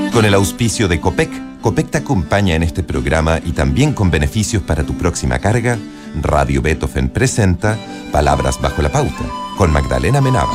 Con el auspicio de Copec, Copec te acompaña en este programa y también con beneficios para tu próxima carga. Radio Beethoven presenta Palabras bajo la pauta, con Magdalena Menábar.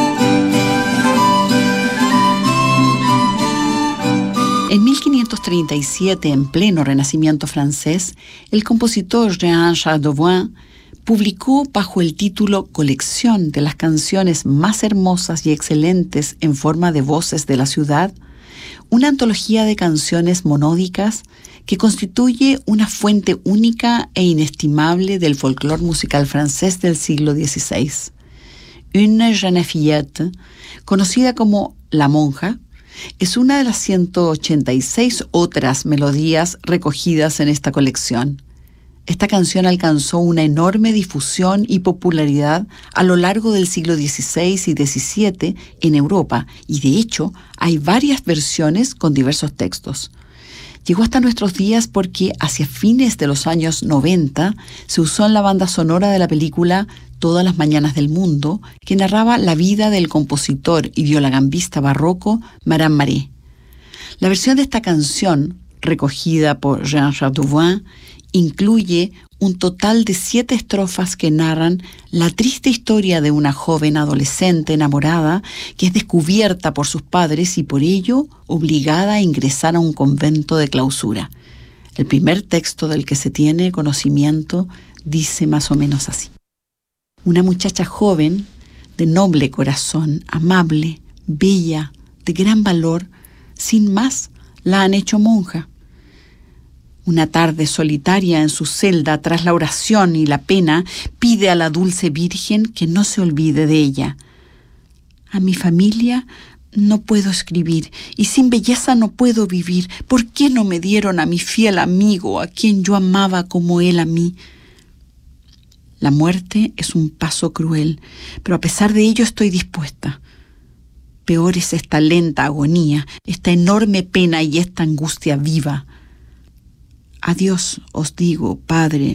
En 1537, en pleno Renacimiento francés, el compositor Jean-Charles Dauvoin publicó bajo el título Colección de las canciones más hermosas y excelentes en forma de voces de la ciudad, una antología de canciones monódicas que constituye una fuente única e inestimable del folclore musical francés del siglo XVI. Une jeune fillette, conocida como La Monja, es una de las 186 otras melodías recogidas en esta colección. Esta canción alcanzó una enorme difusión y popularidad a lo largo del siglo XVI y XVII en Europa, y de hecho hay varias versiones con diversos textos. Llegó hasta nuestros días porque hacia fines de los años 90 se usó en la banda sonora de la película Todas las mañanas del mundo, que narraba la vida del compositor y violagambista barroco Marin Marais. La versión de esta canción, recogida por Jean-Charles Dauvoin, incluye un total de 7 estrofas que narran la triste historia de una joven adolescente enamorada que es descubierta por sus padres y por ello obligada a ingresar a un convento de clausura. El primer texto del que se tiene conocimiento dice más o menos así: una muchacha joven, de noble corazón, amable, bella, de gran valor, sin más, la han hecho monja. Una tarde solitaria en su celda, tras la oración y la pena, pide a la dulce Virgen que no se olvide de ella. A mi familia no puedo escribir, y sin belleza no puedo vivir. ¿Por qué no me dieron a mi fiel amigo, a quien yo amaba como él a mí? La muerte es un paso cruel, pero a pesar de ello estoy dispuesta. Peor es esta lenta agonía, esta enorme pena y esta angustia viva. Adiós, os digo, Padre,